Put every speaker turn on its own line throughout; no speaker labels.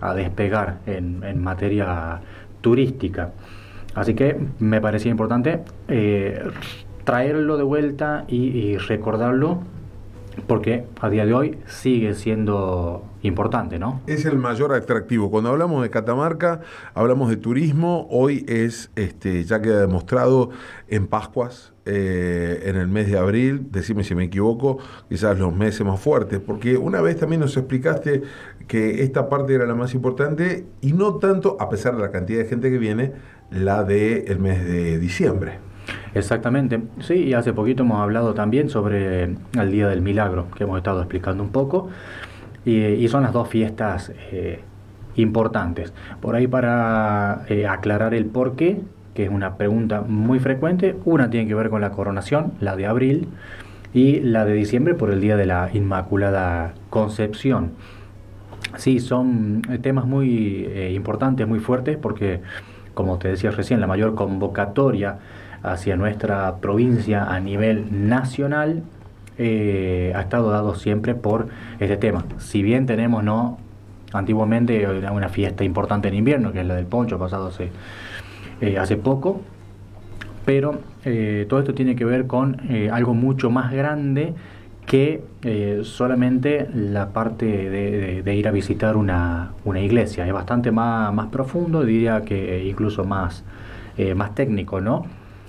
a despegar en materia turística. Así que me parecía importante traerlo de vuelta y recordarlo, porque a día de hoy sigue siendo importante, ¿no?
Es el mayor atractivo. Cuando hablamos de Catamarca, hablamos de turismo. Hoy es, ya queda demostrado en Pascuas, en el mes de abril, decime si me equivoco, quizás los meses más fuertes, porque una vez también nos explicaste que esta parte era la más importante y no tanto, a pesar de la cantidad de gente que viene, la del mes de diciembre.
Exactamente, sí, y hace poquito hemos hablado también sobre el Día del Milagro, que hemos estado explicando un poco, y son las dos fiestas importantes. Por ahí para aclarar el porqué, que es una pregunta muy frecuente, una tiene que ver con la coronación, la de abril, y la de diciembre por el Día de la Inmaculada Concepción. Sí, son temas muy importantes, muy fuertes, porque, como te decía recién, la mayor convocatoria hacia nuestra provincia a nivel nacional ha estado dado siempre por este tema. Si bien tenemos, ¿no?, antiguamente una fiesta importante en invierno, que es la del poncho, pasado hace poco, pero todo esto tiene que ver con algo mucho más grande que solamente la parte de ir a visitar una iglesia. Es bastante más profundo, diría que incluso más técnico, ¿no?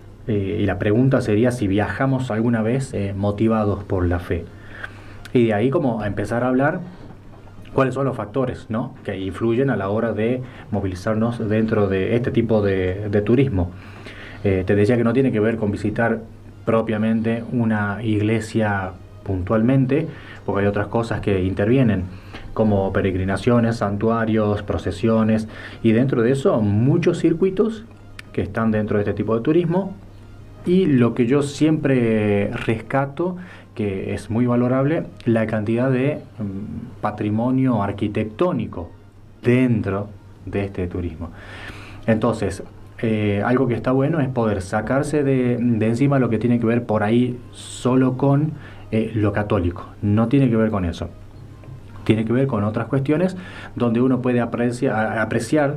Y la pregunta sería si viajamos alguna vez motivados por la fe. Y de ahí como a empezar a hablar cuáles son los factores, ¿no?, que influyen a la hora de movilizarnos dentro de este tipo de turismo. Te decía que no tiene que ver con visitar propiamente una iglesia puntualmente, porque hay otras cosas que intervienen, como peregrinaciones, santuarios, procesiones, y dentro de eso muchos circuitos que están dentro de este tipo de turismo. Y lo que yo siempre rescato, que es muy valorable, la cantidad de patrimonio arquitectónico dentro de este turismo. Entonces, algo que está bueno es poder sacarse de encima lo que tiene que ver por ahí solo con lo católico. No tiene que ver con eso. Tiene que ver con otras cuestiones donde uno puede apreciar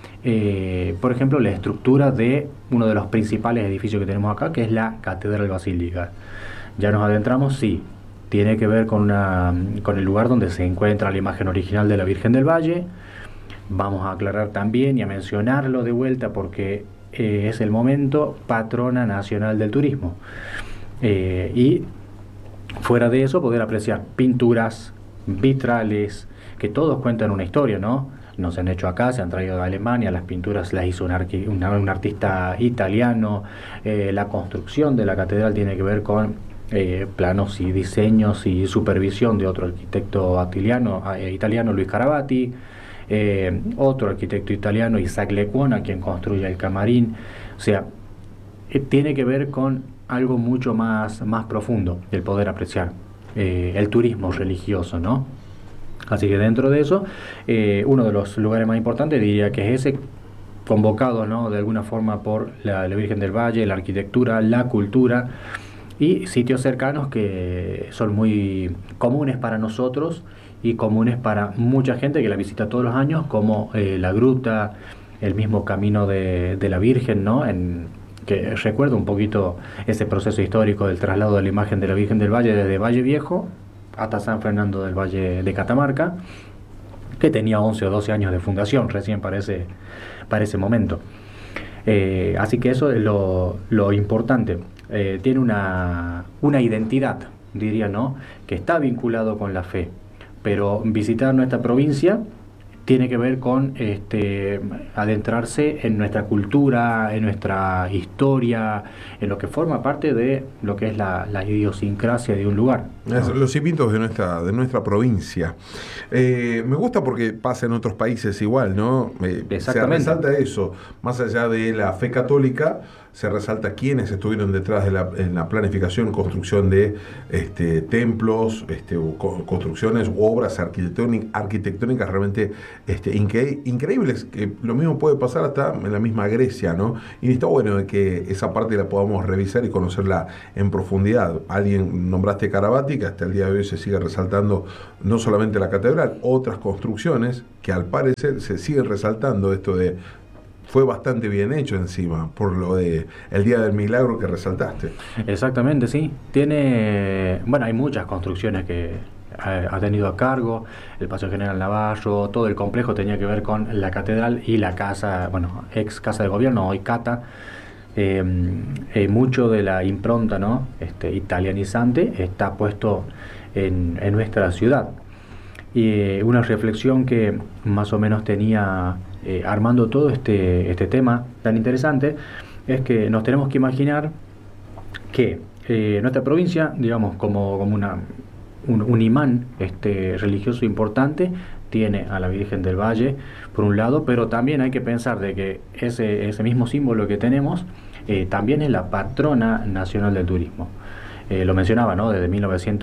por ejemplo, la estructura de uno de los principales edificios que tenemos acá, que es la Catedral Basílica. Ya nos adentramos, sí, tiene que ver con el lugar donde se encuentra la imagen original de la Virgen del Valle. Vamos a aclarar también y a mencionarlo de vuelta porque es el momento patrona nacional del turismo. Y fuera de eso, poder apreciar pinturas, vitrales, que todos cuentan una historia, ¿no? No se han hecho acá, se han traído de Alemania, las pinturas las hizo un artista italiano, la construcción de la catedral tiene que ver con planos y diseños y supervisión de otro arquitecto italiano, Luis Carabati, otro arquitecto italiano, Isaac Lecuona, quien construye el camarín. O sea, tiene que ver con algo mucho más profundo, el poder apreciar el turismo religioso, ¿no? Así que dentro de eso, uno de los lugares más importantes diría que es ese, convocado, ¿no?, de alguna forma por la Virgen del Valle, la arquitectura, la cultura y sitios cercanos que son muy comunes para nosotros y comunes para mucha gente que la visita todos los años, como la gruta, el mismo camino de la Virgen, ¿no?, que recuerda un poquito ese proceso histórico del traslado de la imagen de la Virgen del Valle desde Valle Viejo hasta San Fernando del Valle de Catamarca, que tenía 11 o 12 años de fundación recién para ese momento. Así que eso es lo importante. Tiene una identidad, diría, ¿no?, que está vinculado con la fe, pero visitar nuestra provincia tiene que ver con adentrarse en nuestra cultura, en nuestra historia, en lo que forma parte de lo que es la idiosincrasia de un lugar, ¿no?
Los cimientos de nuestra provincia. Me gusta porque pasa en otros países igual, ¿no? Se
Exactamente.
resalta eso, más allá de la fe católica, se resalta quiénes estuvieron detrás de en la planificación, construcción de templos, construcciones u obras arquitectónicas realmente increíbles, que lo mismo puede pasar hasta en la misma Grecia, ¿no? Y está bueno de que esa parte la podamos revisar y conocerla en profundidad. Alguien nombraste Caravati, que hasta el día de hoy se sigue resaltando no solamente la catedral, otras construcciones que al parecer se siguen resaltando. Esto de fue bastante bien hecho encima, por lo de el Día del Milagro que resaltaste.
Exactamente, sí. Hay muchas construcciones que ha tenido a cargo, el Paseo General Navarro, todo el complejo tenía que ver con la catedral y la casa, ex casa de gobierno, hoy Cata. Mucho de la impronta, ¿no? Italianizante está puesto en nuestra ciudad. Y una reflexión que más o menos tenía armando todo este tema tan interesante es que nos tenemos que imaginar que nuestra provincia, digamos, como un imán religioso importante, tiene a la Virgen del Valle por un lado, pero también hay que pensar de que ese mismo símbolo que tenemos también es la patrona nacional del turismo. Lo mencionaba, ¿no? Desde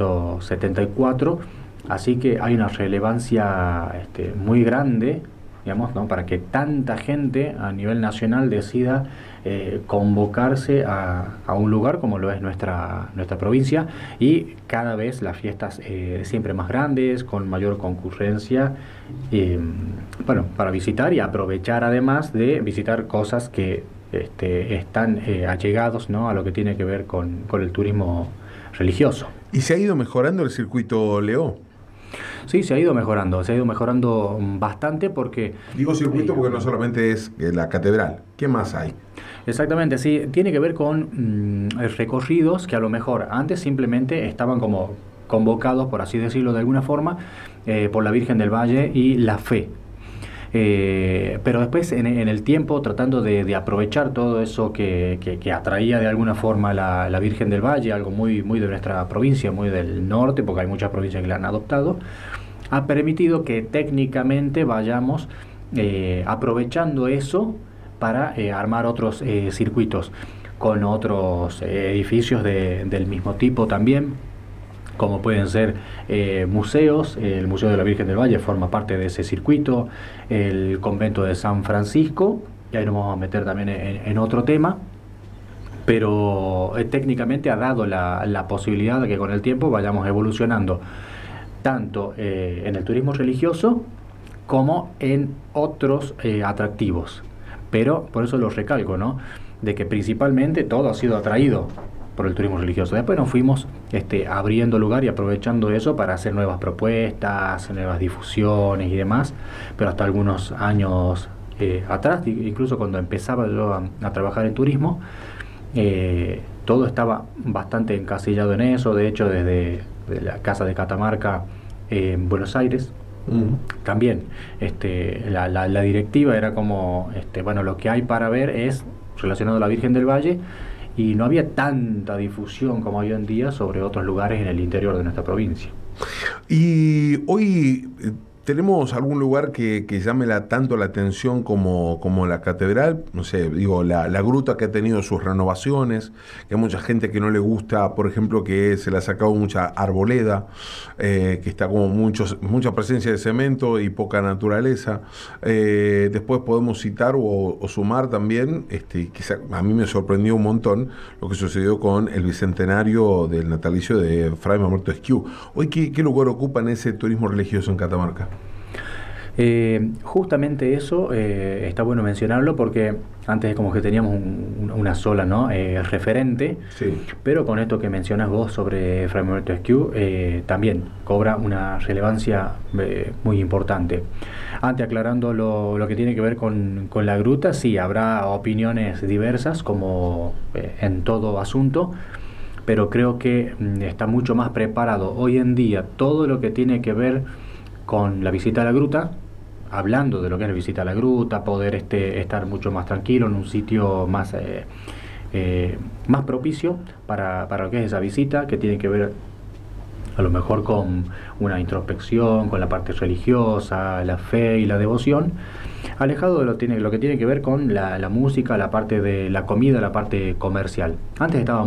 1974, así que hay una relevancia muy grande, digamos, ¿no? Para que tanta gente a nivel nacional decida convocarse a un lugar como lo es nuestra provincia, y cada vez las fiestas siempre más grandes, con mayor concurrencia, para visitar y aprovechar, además de visitar cosas que están allegados, ¿no? A lo que tiene que ver con el turismo religioso.
¿Y se ha ido mejorando el circuito Leo?
Sí, se ha ido mejorando bastante porque...
Digo circuito porque no solamente es la catedral, ¿qué más hay?
Exactamente, sí, tiene que ver con recorridos que a lo mejor antes simplemente estaban como convocados, por así decirlo de alguna forma, por la Virgen del Valle y la fe. Pero después en el tiempo, tratando de aprovechar todo eso que atraía de alguna forma la Virgen del Valle, algo muy, muy de nuestra provincia, muy del norte, porque hay muchas provincias que la han adoptado, ha permitido que técnicamente vayamos aprovechando eso para armar otros circuitos con otros edificios del mismo tipo también, como pueden ser museos. El Museo de la Virgen del Valle forma parte de ese circuito, el convento de San Francisco, y ahí nos vamos a meter también en otro tema, pero técnicamente ha dado la posibilidad de que con el tiempo vayamos evolucionando tanto en el turismo religioso como en otros atractivos. Pero por eso lo recalco, ¿no? De que principalmente todo ha sido atraído por el turismo religioso. Después nos fuimos abriendo lugar y aprovechando eso para hacer nuevas propuestas, nuevas difusiones y demás, pero hasta algunos años atrás, incluso cuando empezaba yo a trabajar en turismo, todo estaba bastante encasillado en eso. De hecho, desde la Casa de Catamarca en Buenos Aires, también la directiva era como, lo que hay para ver es relacionado a la Virgen del Valle, y no había tanta difusión como hoy en día sobre otros lugares en el interior de nuestra provincia.
Y hoy ¿tenemos algún lugar que llame tanto la atención como la catedral? No sé, digo, la gruta, que ha tenido sus renovaciones, que hay mucha gente que no le gusta, por ejemplo, que se le ha sacado mucha arboleda, que está como mucha presencia de cemento y poca naturaleza. Después podemos citar o sumar también, que a mí me sorprendió un montón lo que sucedió con el bicentenario del natalicio de Fray Mamerto Esquiú. Hoy, ¿qué lugar ocupa en ese turismo religioso en Catamarca?
Justamente eso está bueno mencionarlo, porque antes como que teníamos una sola, ¿no? Referente,
sí.
Pero con esto que mencionas vos sobre Fray Mamerto Esquiú, también cobra una relevancia muy importante. Antes, aclarando lo que tiene que ver con la gruta, sí, habrá opiniones diversas como en todo asunto, pero creo que está mucho más preparado hoy en día todo lo que tiene que ver con la visita a la gruta, hablando de lo que es la visita a la gruta, poder estar mucho más tranquilo en un sitio más propicio para lo que es esa visita, que tiene que ver a lo mejor con una introspección, con la parte religiosa, la fe y la devoción, alejado de lo que tiene que ver con la música, la parte de la comida, la parte comercial. Antes estaba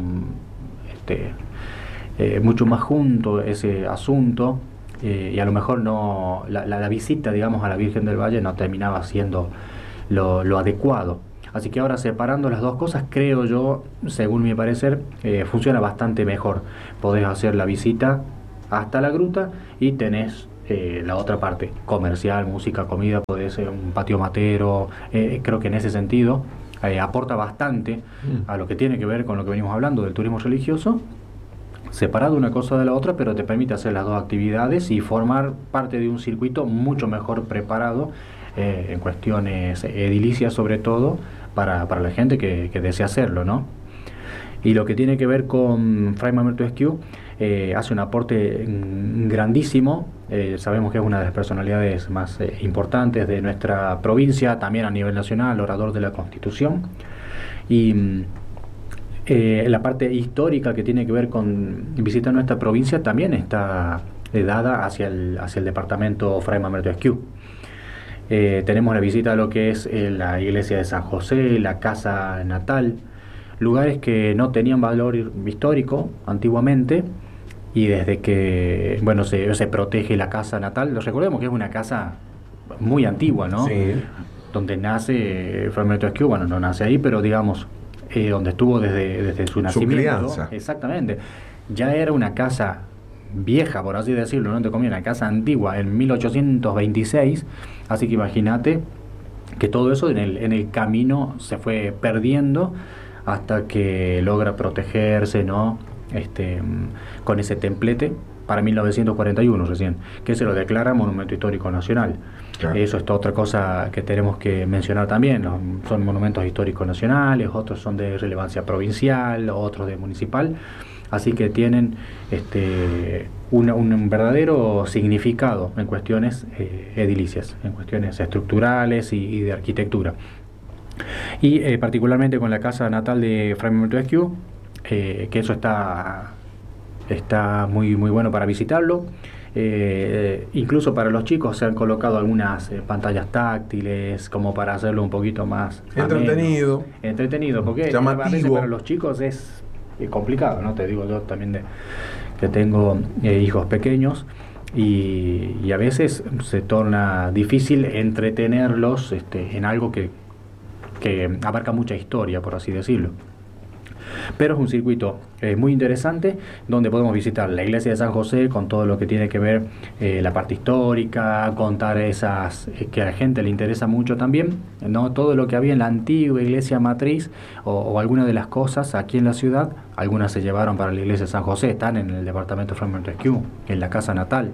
mucho más junto ese asunto, y a lo mejor no la visita, digamos, a la Virgen del Valle no terminaba siendo lo adecuado. Así que ahora, separando las dos cosas, creo yo, según mi parecer, funciona bastante mejor. Podés hacer la visita hasta la gruta y tenés la otra parte, comercial, música, comida, podés ser un patio matero. Creo que en ese sentido aporta bastante a lo que tiene que ver con lo que venimos hablando del turismo religioso, separado una cosa de la otra, pero te permite hacer las dos actividades y formar parte de un circuito mucho mejor preparado en cuestiones edilicias, sobre todo para la gente que desea hacerlo, ¿no? Y lo que tiene que ver con Fray Mamerto Esquiú, hace un aporte grandísimo. Sabemos que es una de las personalidades más importantes de nuestra provincia, también a nivel nacional, orador de la Constitución. Y la parte histórica que tiene que ver con visitar nuestra provincia también está dada hacia el departamento Fray Mamerto Esquiú. Tenemos la visita a lo que es la iglesia de San José, la casa natal, lugares que no tenían valor histórico antiguamente, y desde que se protege la casa natal, recordemos que es una casa muy antigua, ¿no?
Sí.
Donde nace Fray Mamerto Esquiú, bueno, no nace ahí, pero digamos, donde estuvo desde su nacimiento.
Crianza.
Exactamente. Ya era una casa vieja, por así decirlo, no te comía, una casa antigua en 1826, así que imagínate que todo eso en el camino se fue perdiendo hasta que logra protegerse, ¿no? Con ese templete para 1941 recién, que se lo declara Monumento Histórico Nacional. Claro. Eso es otra cosa que tenemos que mencionar también, ¿no? Son monumentos históricos nacionales, otros son de relevancia provincial, otros de municipal, así que tienen un verdadero significado en cuestiones edilicias, en cuestiones estructurales y de arquitectura. Y particularmente con la casa natal de Fray Mamerto Esquiú, que eso está muy, muy bueno para visitarlo. Incluso para los chicos se han colocado algunas pantallas táctiles como para hacerlo un poquito más entretenido, porque a veces para los chicos es complicado, ¿no? Te digo yo también que tengo hijos pequeños, y a veces se torna difícil entretenerlos en algo que abarca mucha historia, por así decirlo. Pero es un circuito muy interesante, donde podemos visitar la iglesia de San José con todo lo que tiene que ver la parte histórica, contar esas que a la gente le interesa mucho también, ¿no? Todo lo que había en la antigua iglesia matriz, o algunas de las cosas aquí en la ciudad, algunas se llevaron para la iglesia de San José, están en el departamento Fray Mamerto Esquiú, en la casa natal.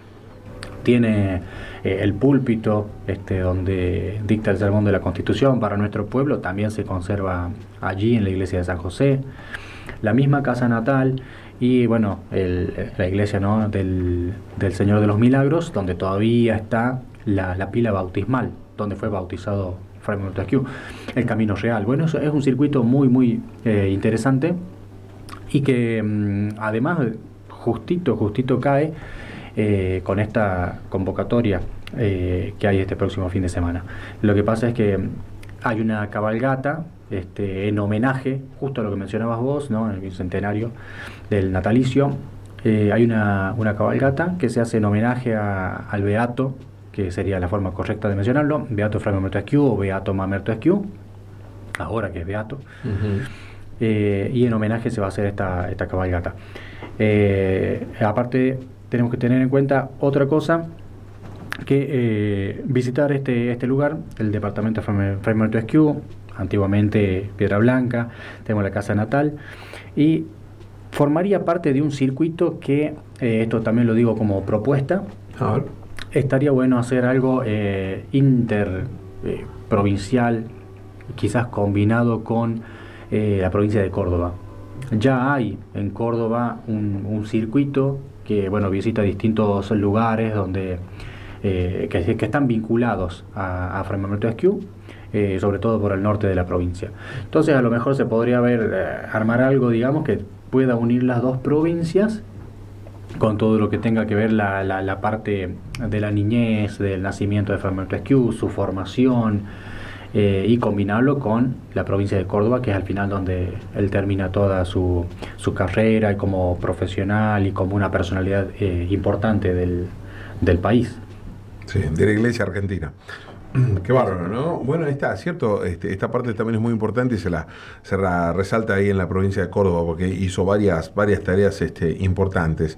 Tiene el púlpito donde dicta el sermón de la Constitución para nuestro pueblo, también se conserva allí en la iglesia de San José. La misma casa natal y bueno, la iglesia, ¿no? del Señor de los Milagros, donde todavía está la pila bautismal, donde fue bautizado Fray Mamerto Esquiú. El Camino Real. Bueno, eso es un circuito muy, muy interesante, y que además justito cae con esta convocatoria que hay este próximo fin de semana. Lo que pasa es que hay una cabalgata en homenaje justo a lo que mencionabas vos, ¿no? En el bicentenario del natalicio. Hay una cabalgata que se hace en homenaje al Beato, que sería la forma correcta de mencionarlo, Beato Fray Mamerto Esquiú o Beato Mamerto Esquiú, ahora que es Beato. Y en homenaje se va a hacer esta cabalgata. Aparte, tenemos que tener en cuenta otra cosa, que visitar este lugar, el departamento Fray Mamerto Esquiú, antiguamente Piedra Blanca, tenemos la casa natal, y formaría parte de un circuito que, esto también lo digo como propuesta, estaría bueno hacer algo interprovincial, quizás combinado con la provincia de Córdoba. Ya hay en Córdoba un circuito que visita distintos lugares donde que están vinculados a Fray Mamerto Esquiú, sobre todo por el norte de la provincia. Entonces a lo mejor se podría armar algo, digamos, que pueda unir las dos provincias con todo lo que tenga que ver la parte de la niñez, del nacimiento de Fray Montesquieu, su formación, y combinarlo con la provincia de Córdoba, que es al final donde él termina toda su carrera y como profesional y como una personalidad importante del país.
Sí, de la Iglesia Argentina. Qué bárbaro, ¿no? Bueno, está, cierto, esta parte también es muy importante y se la resalta ahí en la provincia de Córdoba, porque hizo varias tareas importantes.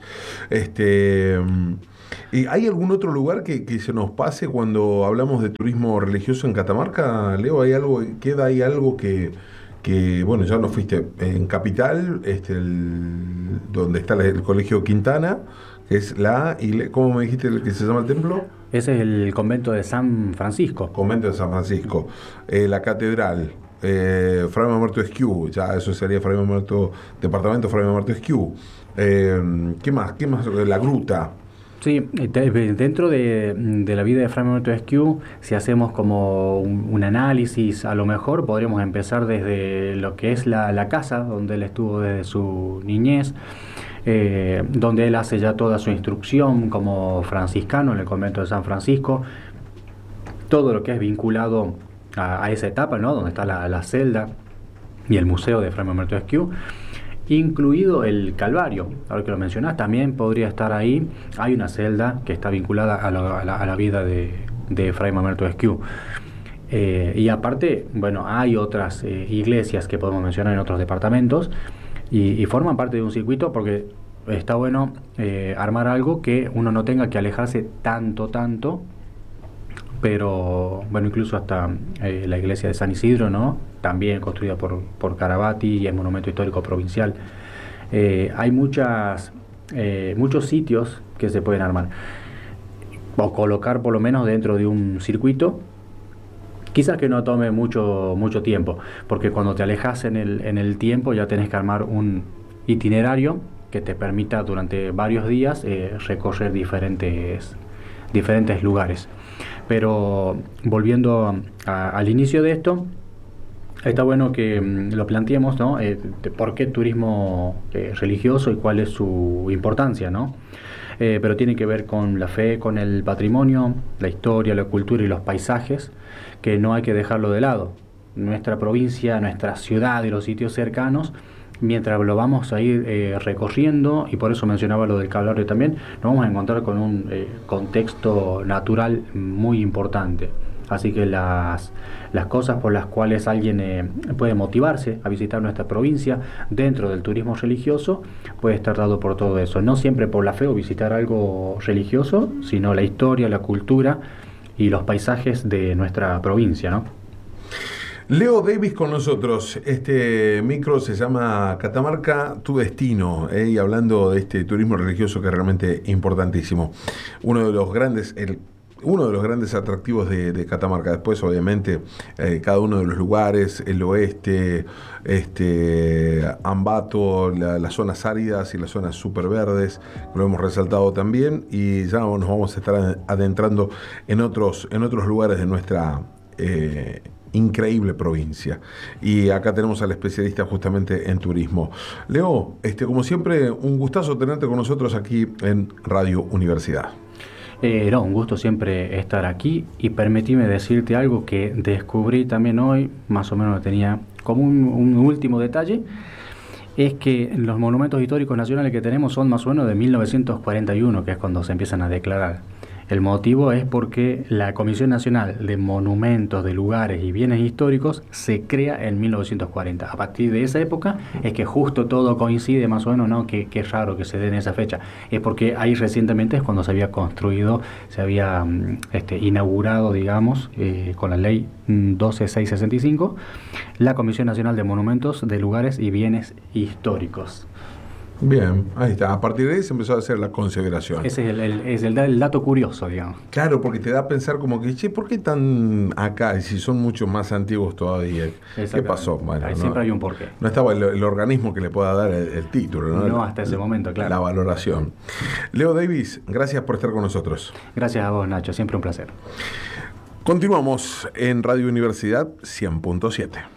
¿Y hay algún otro lugar que se nos pase cuando hablamos de turismo religioso en Catamarca, Leo? ¿Hay algo, queda ahí algo bueno, ya no fuiste en Capital, donde está el Colegio Quintana, que es ¿cómo me dijiste que se llama el templo?
Ese es el convento de San Francisco.
Convento de San Francisco. La catedral, Fray Montesquieu, ya eso sería departamento Fray Montesquieu. ¿Qué más? La gruta.
Sí, dentro de la vida de Fray Montesquieu, si hacemos como un análisis, a lo mejor podríamos empezar desde lo que es la casa, donde él estuvo desde su niñez, donde él hace ya toda su instrucción como franciscano en el convento de San Francisco, todo lo que es vinculado a esa etapa, ¿no? Donde está la celda y el museo de Fray Montesquieu, incluido el Calvario. Ahora que lo mencionás, también podría estar ahí. Hay una celda que está vinculada a la vida de Fray Montesquieu. Y aparte, bueno, hay otras iglesias que podemos mencionar en otros departamentos y forman parte de un circuito, porque está bueno armar algo que uno no tenga que alejarse tanto, pero bueno, incluso hasta la iglesia de San Isidro, ¿no? También construida por Carabati y es monumento histórico provincial. Hay muchos sitios que se pueden armar o colocar por lo menos dentro de un circuito. Quizás que no tome mucho tiempo, porque cuando te alejas en el tiempo ya tenés que armar un itinerario que te permita durante varios días recorrer diferentes lugares. Pero volviendo al inicio de esto, está bueno que lo planteemos, ¿no? ¿Por qué turismo religioso y cuál es su importancia, ¿no? Pero tiene que ver con la fe, con el patrimonio, la historia, la cultura y los paisajes, que no hay que dejarlo de lado. Nuestra provincia, nuestra ciudad y los sitios cercanos, mientras lo vamos a ir recorriendo, y por eso mencionaba lo del Calvario también, nos vamos a encontrar con un contexto natural muy importante. Así que las cosas por las cuales alguien puede motivarse a visitar nuestra provincia dentro del turismo religioso puede estar dado por todo eso. No siempre por la fe o visitar algo religioso, sino la historia, la cultura y los paisajes de nuestra provincia, ¿no?
Leo Davis con nosotros. Este micro se llama Catamarca, tu destino, y hablando de este turismo religioso que es realmente importantísimo. Uno de los grandes atractivos de Catamarca. Después, obviamente, cada uno de los lugares, el oeste, Ambato, las zonas áridas y las zonas súper verdes, lo hemos resaltado también, y ya nos vamos a estar adentrando en otros lugares de nuestra increíble provincia. Y acá tenemos al especialista justamente en turismo. Leo, como siempre, un gustazo tenerte con nosotros aquí en Radio Universidad.
No, un gusto siempre estar aquí, y permitime decirte algo que descubrí también hoy, más o menos lo tenía como un último detalle, es que los monumentos históricos nacionales que tenemos son más o menos de 1941, que es cuando se empiezan a declarar. El motivo es porque la Comisión Nacional de Monumentos, de Lugares y Bienes Históricos se crea en 1940. A partir de esa época es que justo todo coincide más o menos, ¿no? Qué raro que se dé en esa fecha. Es porque ahí recientemente es cuando se había construido, se había inaugurado, digamos, con la ley 12665, la Comisión Nacional de Monumentos, de Lugares y Bienes Históricos.
Bien, ahí está. A partir de ahí se empezó a hacer la consideración.
Ese es el dato curioso, digamos.
Claro, porque te da a pensar como que, che, ¿por qué están acá? Y si son mucho más antiguos todavía. ¿Qué pasó? Bueno,
siempre hay un porqué.
No estaba el organismo que le pueda dar el título, ¿no?
No, hasta ese momento, claro.
La valoración. Leo Davis, gracias por estar con nosotros.
Gracias a vos, Nacho. Siempre un placer.
Continuamos en Radio Universidad 100.7.